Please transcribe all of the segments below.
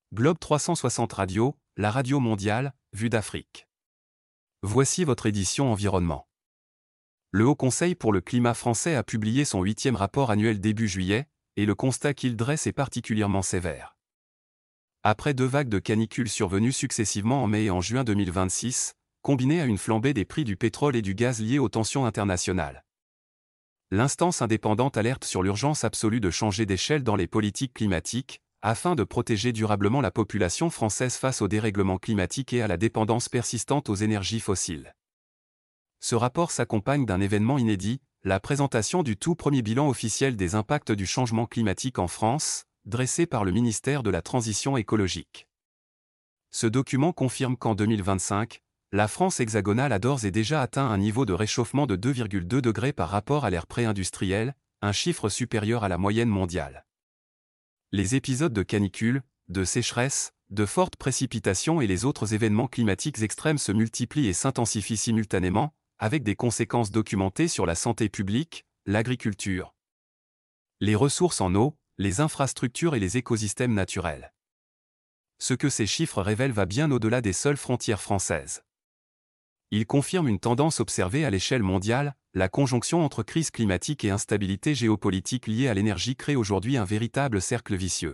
Globe 360 Radio, la radio mondiale, vue d'Afrique. Voici votre édition environnement. Le Haut Conseil pour le climat français a publié son 8e rapport annuel début juillet, et le constat qu'il dresse est particulièrement sévère. Après 2 vagues de canicules survenues successivement en mai et en juin 2026, combinées à une flambée des prix du pétrole et du gaz liés aux tensions internationales, l'instance indépendante alerte sur l'urgence absolue de changer d'échelle dans les politiques climatiques, afin de protéger durablement la population française face au dérèglement climatique et à la dépendance persistante aux énergies fossiles. Ce rapport s'accompagne d'un événement inédit, la présentation du tout premier bilan officiel des impacts du changement climatique en France, dressé par le ministère de la Transition écologique. Ce document confirme qu'en 2025, la France hexagonale a d'ores et déjà atteint un niveau de réchauffement de 2,2 degrés par rapport à l'ère pré-industrielle, un chiffre supérieur à la moyenne mondiale. Les épisodes de canicule, de sécheresse, de fortes précipitations et les autres événements climatiques extrêmes se multiplient et s'intensifient simultanément, avec des conséquences documentées sur la santé publique, l'agriculture, les ressources en eau, les infrastructures et les écosystèmes naturels. Ce que ces chiffres révèlent va bien au-delà des seules frontières françaises. Ils confirment une tendance observée à l'échelle mondiale, la conjonction entre crise climatique et instabilité géopolitique liée à l'énergie crée aujourd'hui un véritable cercle vicieux.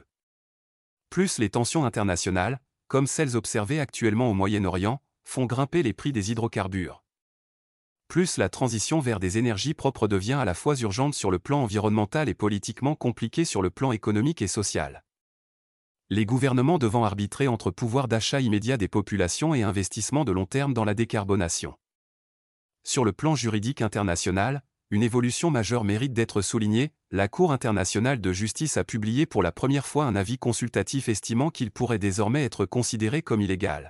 Plus les tensions internationales, comme celles observées actuellement au Moyen-Orient, font grimper les prix des hydrocarbures, plus la transition vers des énergies propres devient à la fois urgente sur le plan environnemental et politiquement compliquée sur le plan économique et social. Les gouvernements devant arbitrer entre pouvoir d'achat immédiat des populations et investissements de long terme dans la décarbonation. Sur le plan juridique international, une évolution majeure mérite d'être soulignée, la Cour internationale de justice a publié pour la première fois un avis consultatif estimant qu'il pourrait désormais être considéré comme illégal,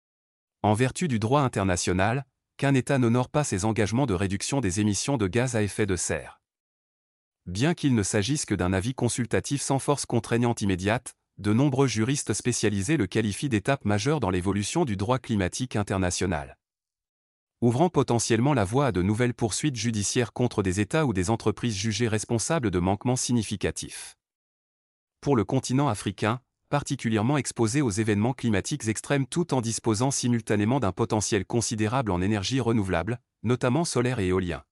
en vertu du droit international, qu'un État n'honore pas ses engagements de réduction des émissions de gaz à effet de serre. Bien qu'il ne s'agisse que d'un avis consultatif sans force contraignante immédiate, de nombreux juristes spécialisés le qualifient d'étape majeure dans l'évolution du droit climatique international, ouvrant potentiellement la voie à de nouvelles poursuites judiciaires contre des États ou des entreprises jugées responsables de manquements significatifs. Pour le continent africain, particulièrement exposé aux événements climatiques extrêmes tout en disposant simultanément d'un potentiel considérable en énergie renouvelable, notamment solaire et éolien.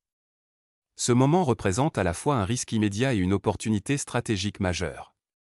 Ce moment représente à la fois un risque immédiat et une opportunité stratégique majeure.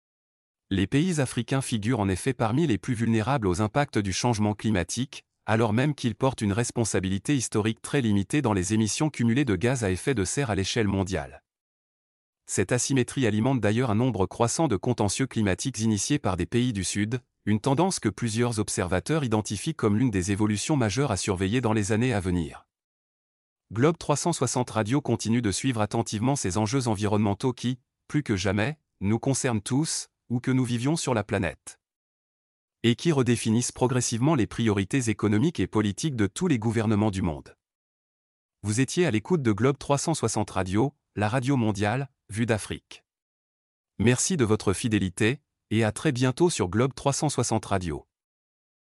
Les pays africains figurent en effet parmi les plus vulnérables aux impacts du changement climatique, alors même qu'ils portent une responsabilité historique très limitée dans les émissions cumulées de gaz à effet de serre à l'échelle mondiale. Cette asymétrie alimente d'ailleurs un nombre croissant de contentieux climatiques initiés par des pays du Sud, une tendance que plusieurs observateurs identifient comme l'une des évolutions majeures à surveiller dans les années à venir. Globe 360 Radio continue de suivre attentivement ces enjeux environnementaux qui, plus que jamais, nous concernent tous, où que nous vivions sur la planète, et qui redéfinissent progressivement les priorités économiques et politiques de tous les gouvernements du monde. Vous étiez à l'écoute de Globe 360 Radio, la radio mondiale, vue d'Afrique. Merci de votre fidélité, et à très bientôt sur Globe 360 Radio.